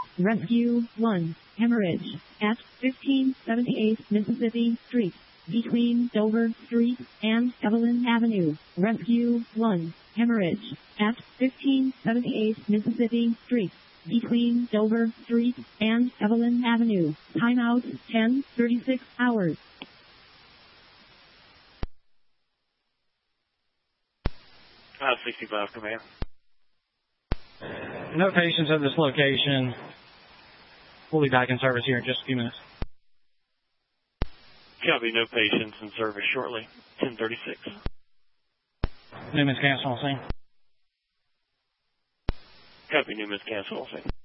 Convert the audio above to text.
Rescue 1, hemorrhage, at 1578 Mississippi Street, between Dover Street and Evelyn Avenue. Rescue 1, hemorrhage, at 1578 Mississippi Street, between Dover Street and Evelyn Avenue. Timeout 10:36 hours. 65 command. No patients at this location. We'll be back in service here in just a few minutes. Copy, no patients in service shortly. 10:36. Newman's cancel on scene. Copy, Newman's cancel on scene.